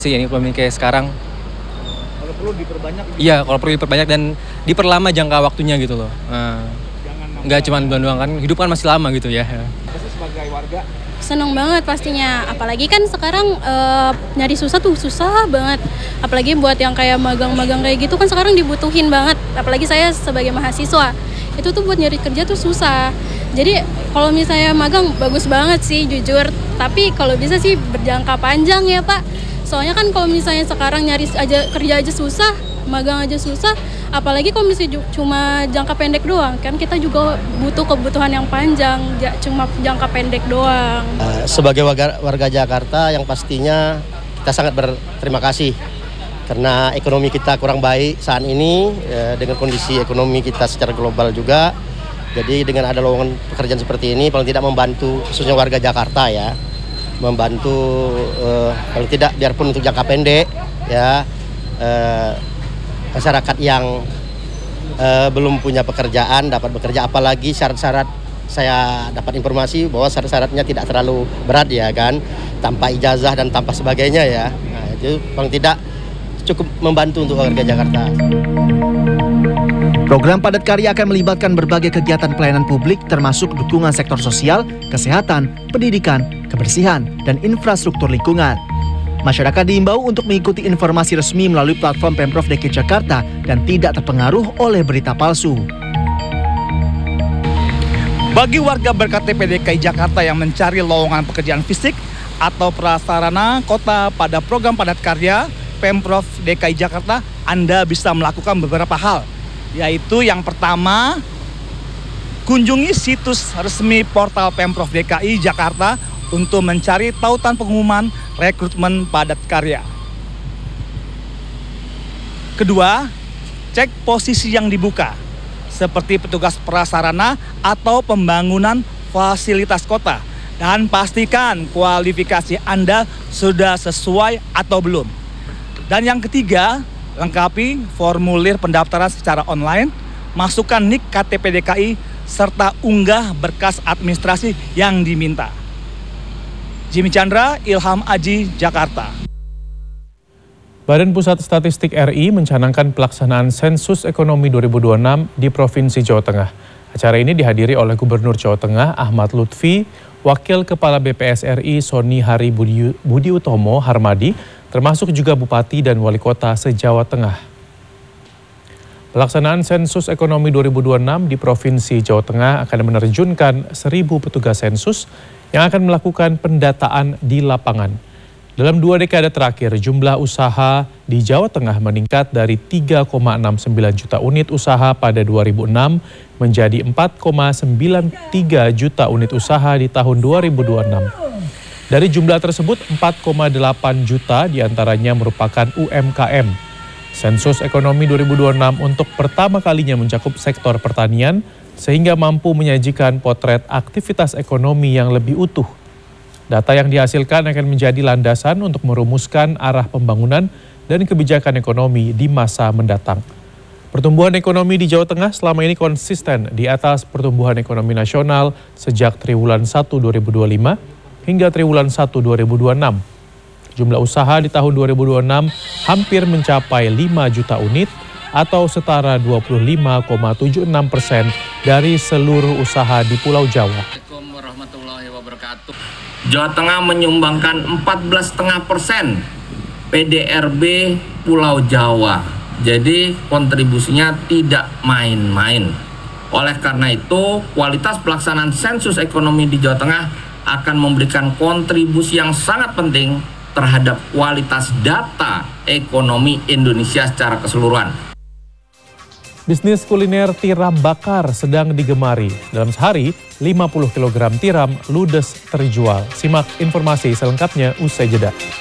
Sih ini ekonomi kayak sekarang. Kalau perlu diperbanyak. Iya, kalau perlu diperbanyak dan diperlama jangka waktunya gitu loh. Nggak cuma doang kan, hidup kan masih lama gitu ya. Pasti sebagai warga Seneng banget pastinya, apalagi kan sekarang nyari susah tuh susah banget. Apalagi buat yang kayak magang-magang kayak gitu kan sekarang dibutuhin banget. Apalagi saya sebagai mahasiswa, itu tuh buat nyari kerja tuh susah. Jadi kalau misalnya magang bagus banget sih jujur, tapi kalau bisa sih berjangka panjang ya Pak. Soalnya kan kalau misalnya sekarang nyari aja kerja aja susah, magang aja susah, apalagi kalau misalnya cuma jangka pendek doang, kan kita juga butuh kebutuhan yang panjang, cuma jangka pendek doang. Sebagai warga Jakarta yang pastinya kita sangat berterima kasih karena ekonomi kita kurang baik saat ini dengan kondisi ekonomi kita secara global juga. Jadi dengan ada lowongan pekerjaan seperti ini paling tidak membantu khususnya warga Jakarta ya. Membantu paling tidak biarpun untuk jangka pendek ya masyarakat yang belum punya pekerjaan dapat bekerja, apalagi syarat-syarat saya dapat informasi bahwa syarat-syaratnya tidak terlalu berat ya kan, tanpa ijazah dan tanpa sebagainya ya. Nah, itu paling tidak cukup membantu untuk warga Jakarta. Program Padat Karya akan melibatkan berbagai kegiatan pelayanan publik termasuk dukungan sektor sosial, kesehatan, pendidikan, kebersihan, dan infrastruktur lingkungan. Masyarakat diimbau untuk mengikuti informasi resmi melalui platform Pemprov DKI Jakarta dan tidak terpengaruh oleh berita palsu. bagi warga ber-KTP DKI Jakarta yang mencari lowongan pekerjaan fisik atau prasarana kota pada program Padat Karya Pemprov DKI Jakarta, Anda bisa melakukan beberapa hal, yaitu yang pertama, kunjungi situs resmi portal Pemprov DKI Jakarta untuk mencari tautan pengumuman rekrutmen padat karya. Kedua, cek posisi yang dibuka, seperti petugas prasarana atau pembangunan fasilitas kota, dan pastikan kualifikasi Anda sudah sesuai atau belum. Dan yang ketiga, lengkapi formulir pendaftaran secara online, masukkan NIK KTP DKI, serta unggah berkas administrasi yang diminta. Jimmy Chandra, Ilham Aji, Jakarta. Badan Pusat Statistik RI mencanangkan pelaksanaan sensus ekonomi 2026 di Provinsi Jawa Tengah. Acara ini dihadiri oleh Gubernur Jawa Tengah Ahmad Lutfi, Wakil Kepala BPS RI Soni Hari Budi Utomo Harmadi, termasuk juga Bupati dan Wali Kota se-Jawa Tengah. Pelaksanaan sensus ekonomi 2026 di Provinsi Jawa Tengah akan menerjunkan 1.000 petugas sensus yang akan melakukan pendataan di lapangan. Dalam 2 dekade terakhir, jumlah usaha di Jawa Tengah meningkat dari 3,69 juta unit usaha pada 2006 menjadi 4,93 juta unit usaha di tahun 2026. Dari jumlah tersebut, 4,8 juta diantaranya merupakan UMKM. Sensus ekonomi 2026 untuk pertama kalinya mencakup sektor pertanian, sehingga mampu menyajikan potret aktivitas ekonomi yang lebih utuh. Data yang dihasilkan akan menjadi landasan untuk merumuskan arah pembangunan dan kebijakan ekonomi di masa mendatang. Pertumbuhan ekonomi di Jawa Tengah selama ini konsisten di atas pertumbuhan ekonomi nasional sejak triwulan 1 2025 hingga triwulan 1 2026. Jumlah usaha di tahun 2026 hampir mencapai 5 juta unit atau setara 25,76% dari seluruh usaha di Pulau Jawa. Assalamualaikum warahmatullahi wabarakatuh. Jawa Tengah menyumbangkan 14,5% PDRB Pulau Jawa. Jadi kontribusinya tidak main-main. Oleh karena itu, kualitas pelaksanaan sensus ekonomi di Jawa Tengah akan memberikan kontribusi yang sangat penting terhadap kualitas data ekonomi Indonesia secara keseluruhan. Bisnis kuliner tiram bakar sedang digemari. Dalam sehari, 50 kg tiram ludes terjual. Simak informasi selengkapnya usai jeda.